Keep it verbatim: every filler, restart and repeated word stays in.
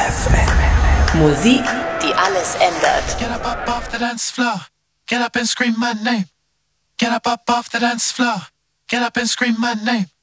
F M. Musik, die alles ändert. Get up, up off the dance floor. Get up and scream my name. Get up, up off the dance floor. Get up and scream my name.